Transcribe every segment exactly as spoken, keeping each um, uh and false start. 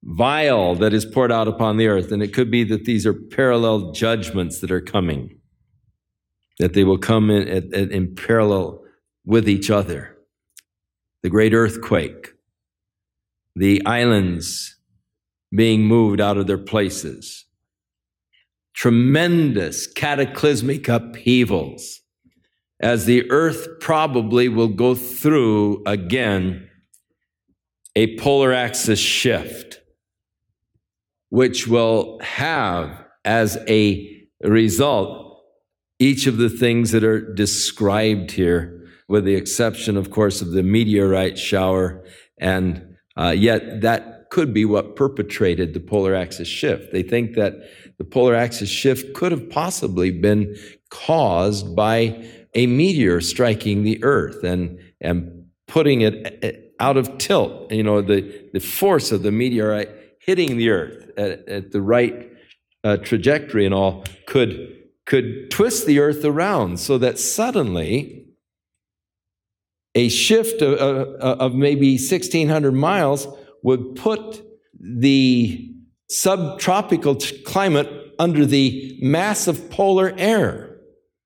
vial that is poured out upon the earth. And it could be that these are parallel judgments that are coming, that they will come in, in, in parallel with each other. The great earthquake, the islands being moved out of their places, tremendous cataclysmic upheavals, as the earth probably will go through again a polar axis shift, which will have as a result each of the things that are described here, with the exception, of course, of the meteorite shower, and uh, yet that could be what perpetrated the polar axis shift. They think that the polar axis shift could have possibly been caused by a meteor striking the earth and, and putting it out of tilt. You know, the, the force of the meteorite hitting the earth at, at the right uh, trajectory and all could, could twist the earth around so that suddenly a shift of, of, of maybe sixteen hundred miles would put the subtropical climate under the massive polar air,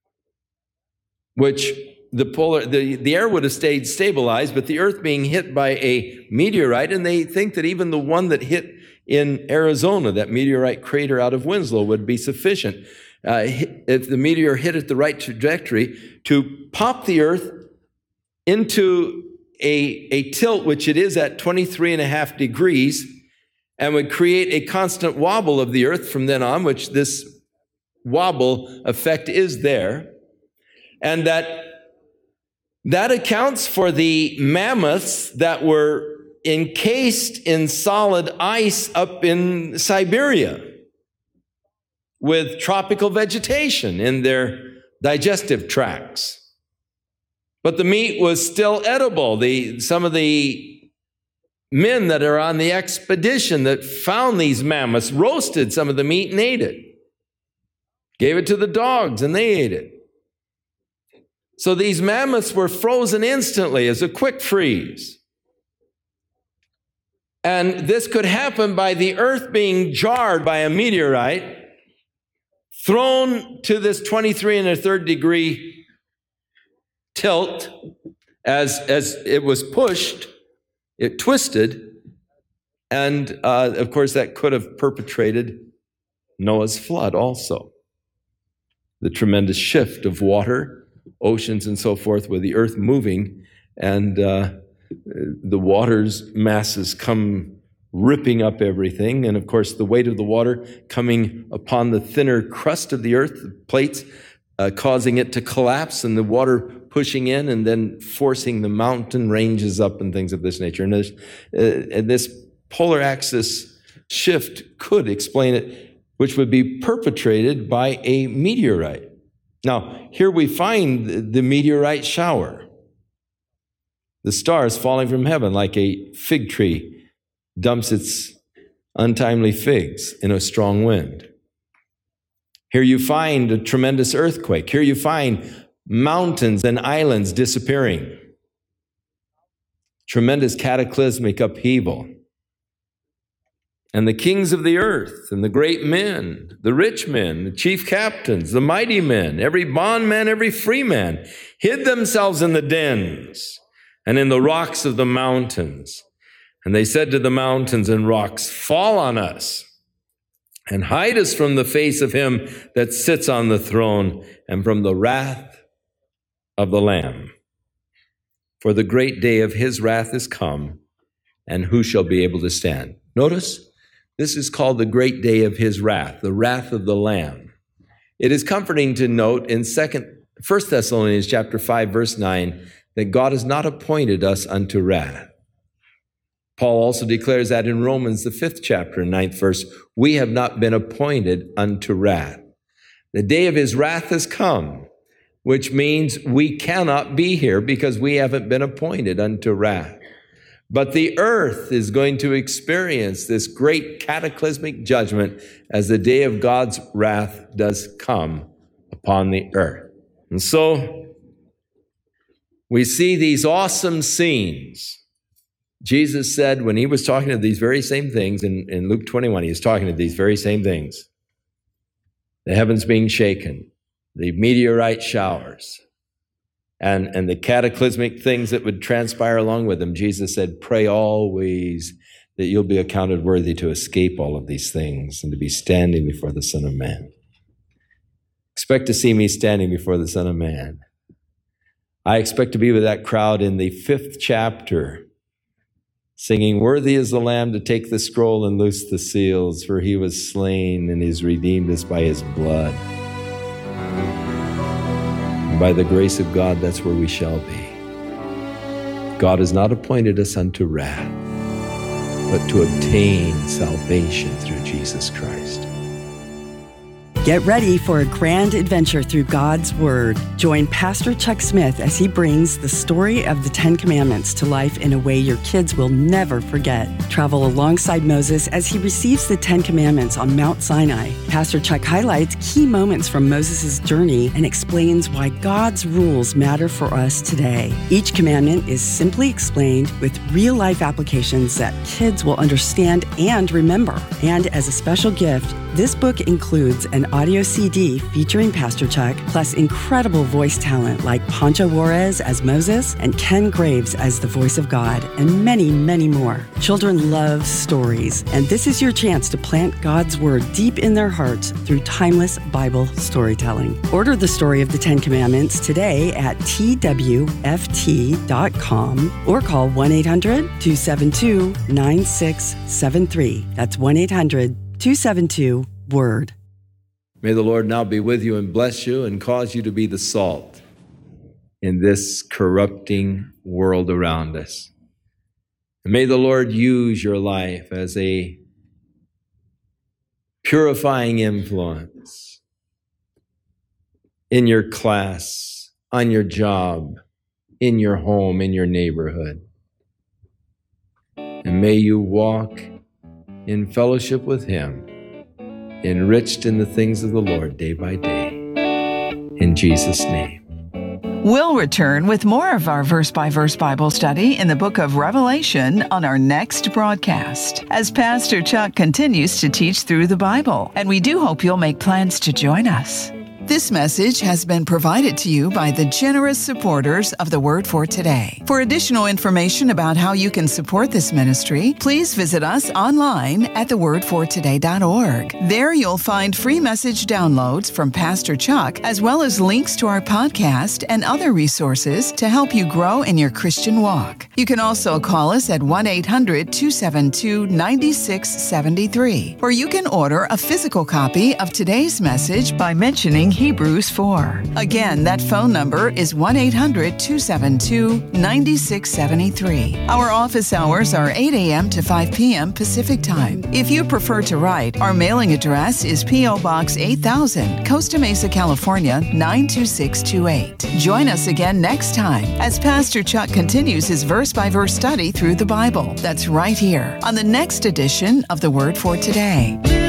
which the polar the, the air would have stayed stabilized, but the earth being hit by a meteorite, and they think that even the one that hit in Arizona, that meteorite crater out of Winslow, would be sufficient. Uh, if the meteor hit at the right trajectory to pop the earth into a, a tilt, which it is at twenty-three and a half degrees, and would create a constant wobble of the earth from then on, which this wobble effect is there. And that, that accounts for the mammoths that were encased in solid ice up in Siberia with tropical vegetation in their digestive tracts. But the meat was still edible. The, some of the men that are on the expedition that found these mammoths roasted some of the meat and ate it. Gave it to the dogs and they ate it. So these mammoths were frozen instantly as a quick freeze. And this could happen by the earth being jarred by a meteorite, thrown to this twenty-three and a third degree tilt. As, as it was pushed, it twisted, and uh, of course that could have perpetrated Noah's flood also. The tremendous shift of water, oceans and so forth, with the earth moving, and uh, the water's masses come ripping up everything, and of course the weight of the water coming upon the thinner crust of the earth, the plates, uh, causing it to collapse, and the water pushing in and then forcing the mountain ranges up and things of this nature. And this, uh, and this polar axis shift could explain it, which would be perpetrated by a meteorite. Now, here we find the meteorite shower. The stars falling from heaven like a fig tree dumps its untimely figs in a strong wind. Here you find a tremendous earthquake. Here you find mountains and islands disappearing. Tremendous cataclysmic upheaval. And the kings of the earth, and the great men, the rich men, the chief captains, the mighty men, every bondman, every free man, hid themselves in the dens and in the rocks of the mountains. And they said to the mountains and rocks, "Fall on us, and hide us from the face of him that sits on the throne, and from the wrath of the Lamb. For the great day of his wrath is come, and who shall be able to stand?" Notice, this is called the great day of his wrath, the wrath of the Lamb. It is comforting to note in Second, First Thessalonians chapter five, verse nine, that God has not appointed us unto wrath. Paul also declares that in Romans, the fifth chapter, ninth verse, we have not been appointed unto wrath. The day of his wrath has come, which means we cannot be here because we haven't been appointed unto wrath. But the earth is going to experience this great cataclysmic judgment as the day of God's wrath does come upon the earth. And so we see these awesome scenes Jesus said when he was talking to these very same things in, in Luke twenty-one, he was talking to these very same things. The heavens being shaken, the meteorite showers, and, and the cataclysmic things that would transpire along with them. Jesus said, pray always that you'll be accounted worthy to escape all of these things and to be standing before the Son of Man. Expect to see me standing before the Son of Man. I expect to be with that crowd in the fifth chapter, singing, worthy is the Lamb to take the scroll and loose the seals, for he was slain and he's redeemed us by his blood. And by the grace of God, that's where we shall be. God has not appointed us unto wrath, but to obtain salvation through Jesus Christ. Get ready for a grand adventure through God's Word. Join Pastor Chuck Smith as he brings the story of the Ten Commandments to life in a way your kids will never forget. Travel alongside Moses as he receives the Ten Commandments on Mount Sinai. Pastor Chuck highlights key moments from Moses' journey and explains why God's rules matter for us today. Each commandment is simply explained with real-life applications that kids will understand and remember. And as a special gift, this book includes an audio C D featuring Pastor Chuck, plus incredible voice talent like Pancho Juarez as Moses and Ken Graves as the voice of God, and many, many more. Children love stories, and this is your chance to plant God's Word deep in their hearts through timeless Bible storytelling. Order the story of the Ten Commandments today at T W F T dot com or call one eight hundred two seven two nine six seven three. That's one eight hundred two seven two word. May the Lord now be with you and bless you and cause you to be the salt in this corrupting world around us. And may the Lord use your life as a purifying influence in your class, on your job, in your home, in your neighborhood. And may you walk in fellowship with Him, enriched in the things of the Lord day by day. In Jesus' name. We'll return with more of our verse-by-verse Bible study in the book of Revelation on our next broadcast, as Pastor Chuck continues to teach through the Bible, and we do hope you'll make plans to join us. This message has been provided to you by the generous supporters of the Word for Today. For additional information about how you can support this ministry, please visit us online at the word for today dot org. There you'll find free message downloads from Pastor Chuck, as well as links to our podcast and other resources to help you grow in your Christian walk. You can also call us at one eight hundred two seven two nine six seven three, or you can order a physical copy of today's message by mentioning Hebrews four. Again, that phone number is one eight hundred two seven two nine six seven three. Our office hours are eight a.m. to five p.m. Pacific Time. If you prefer to write, our mailing address is P O. Box eight thousand, Costa Mesa, California nine two six two eight. Join us again next time as Pastor Chuck continues his verse-by-verse study through the Bible. That's right here on the next edition of The Word for Today.